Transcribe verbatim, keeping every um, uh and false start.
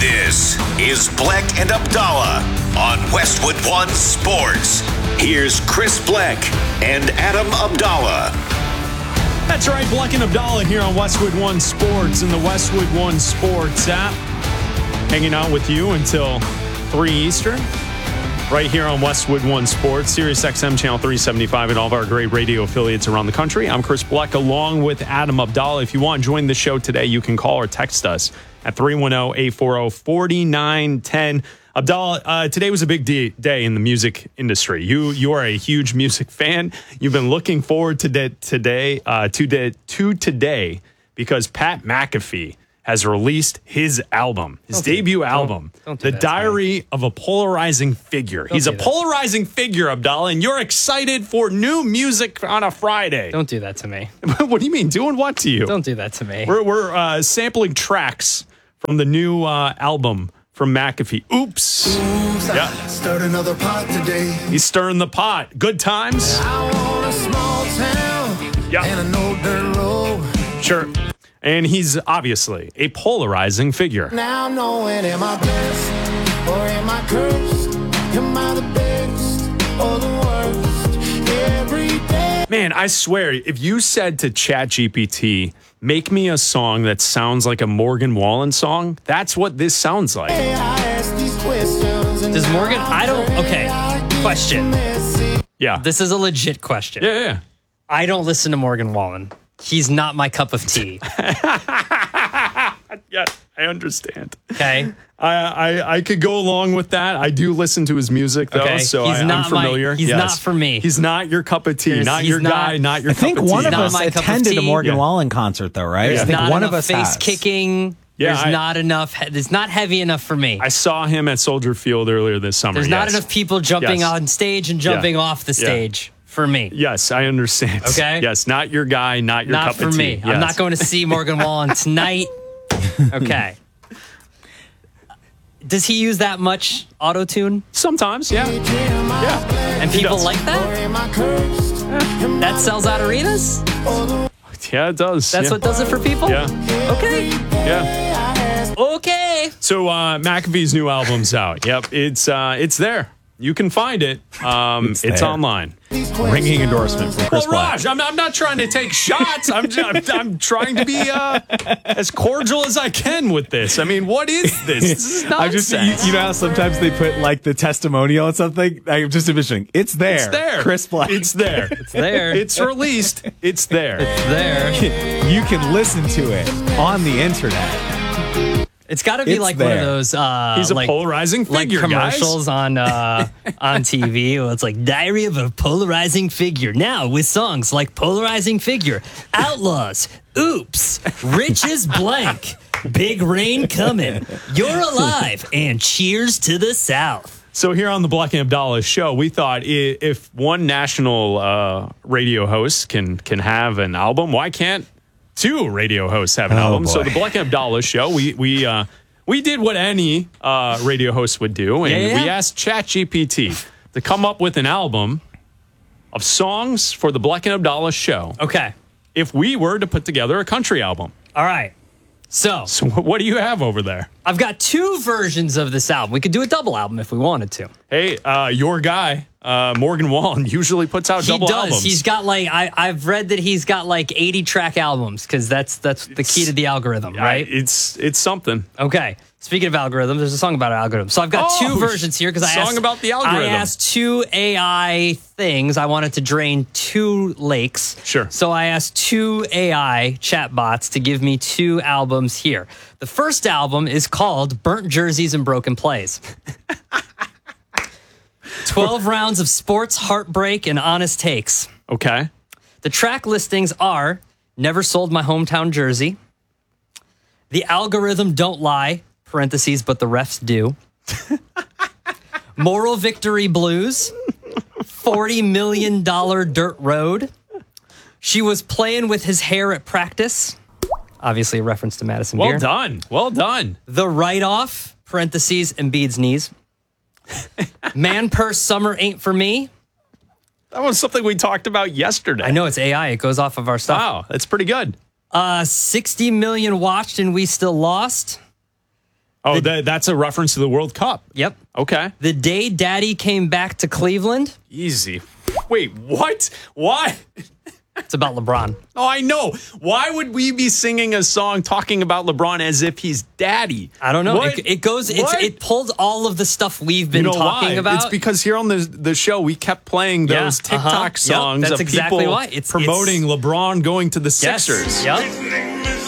This is Bleck and Abdallah on Westwood One Sports. Here's Chris Bleck and Adam Abdallah. That's right, Bleck and Abdallah here on Westwood One Sports and the Westwood One Sports app. Hanging out with you until three Eastern. Right here on Westwood One Sports, Sirius X M Channel three seventy-five, and all of our great radio affiliates around the country. I'm Chris Bleck along with Adam Abdallah. If you want to join the show today, you can call or text us at three one zero, eight four zero, four nine one zero. Abdallah, uh, today was a big day, day in the music industry. You you are a huge music fan. You've been looking forward to de- today uh, to, de- to today because Pat McAfee has released his album, his don't debut do, album, don't, don't do The Diary of a Polarizing Figure. Don't He's a polarizing figure, Abdallah, and you're excited for new music on a Friday. Don't do that to me. What do you mean? Doing what to you? Don't do that to me. We're, we're uh, sampling tracks from the new uh, album from McAfee. Oops. Oops, yeah. I stirred another pot today. He's stirring the pot. Good times. I want a small town yeah. and a no dirt road. Sure. And he's obviously a polarizing figure. Now knowing, am I blessed or am I cursed? Am I the best or the worst? Every day. Man, I swear, if you said to ChatGPT, make me a song that sounds like a Morgan Wallen song, that's what this sounds like. Does Morgan, I don't, okay, question. Yeah. This is a legit question. Yeah, yeah. I don't listen to Morgan Wallen. He's not my cup of tea. Yeah, I understand. Okay. I, I I could go along with that. I do listen to his music, though, okay. so he's I, not I'm familiar. My, he's yes. not for me. He's not your cup of tea. He's, not he's your not, guy, not your I cup think of tea. one of not us attended a Morgan yeah. Wallen concert, though, right? Yeah. I think not one enough of us face has. kicking. Yeah, There's I, not enough. It's not heavy enough for me. I saw him at Soldier Field earlier this summer. There's yes. not enough people jumping yes. on stage and jumping yeah. off the Yeah. stage for me. Yes, I understand. Okay. Yes, not your guy, not your Not cup for of tea. me. Yes. I'm not going to see Morgan Wallen tonight. Okay. Does he use that much auto-tune? Sometimes, yeah. Yeah. And He people does. like that? That sells out arenas? Yeah, it does. That's yeah. what does it for people? Yeah. Okay. Yeah. Okay. So uh, McAfee's new album's out. Yep, it's uh, it's there. You can find it. Um, it's It's there. online. Ringing endorsement from Chris Well, Black. Raj, I'm, I'm not trying to take shots. I'm, I'm, I'm trying to be uh, as cordial as I can with this. I mean, what is this? This is I'm nonsense. just, you, you know how sometimes they put like the testimonial on something? I'm just envisioning. It's there. It's there. Chris Black. It's there. It's there. It's released. It's there. It's there. You can listen to it on the internet. It's got to be It's like one there. of those uh, He's a like, polarizing like figure, commercials on uh, on T V. Well, it's like Diary of a Polarizing Figure. Now with songs like Polarizing Figure, Outlaws, Oops, Rich is Blank, Big Rain Coming, You're Alive, and Cheers to the South. So here on the Bleck and Abdallah show, we thought i- if one national uh, radio host can can have an album, why can't two radio hosts have an Oh, album? So boy. the Bleck and Abdallah show, we we uh, we did what any uh, radio host would do, and Yeah, yeah. we asked ChatGPT to come up with an album of songs for the Bleck and Abdallah show. Okay. If we were to put together a country album, All right. So so what do you have over there? I've got two versions of this album. We could do a double album if we wanted to. Hey, uh, your guy, uh, Morgan Wallen, usually puts out He double does. albums. He's got like I, I've read that he's got like eighty track albums because that's that's the key to the algorithm, I- right? it's it's something. Okay. Speaking of algorithms, there's a song about algorithms. So I've got Oh, two versions here because I song asked, about the algorithm. I asked two A I things. I wanted to drain two lakes. Sure. So I asked two A I chatbots to give me two albums here. The first album is called Burnt Jerseys and Broken Plays. twelve rounds of sports, heartbreak, and honest takes. Okay. The track listings are Never Sold My Hometown Jersey, The Algorithm Don't Lie, parentheses, but the refs do, Moral Victory Blues, forty million dollars Dirt Road, She Was Playing With His Hair at Practice, obviously a reference to Madison Well Beer, done. Well done. The Write-Off, parentheses, Embiid's Knees, Man Purse Summer Ain't For Me. That was something we talked about yesterday. I know it's A I. It goes off of our stuff. Wow, that's pretty good. Uh, sixty million watched and we still lost. Oh, that, that's a reference to the World Cup. Yep. Okay. The day Daddy came back to Cleveland. Easy. Wait, what? Why? It's about LeBron. Oh, I know. Why would we be singing a song talking about LeBron as if he's daddy? I don't know. What? It, it goes. It's, What? it pulled all of the stuff we've been You know talking why? about. It's because here on the the show we kept playing those Yeah, TikTok uh-huh. Yep, songs that's of exactly people why. It's- promoting it's- LeBron going to the Yes. Sixers. Yep.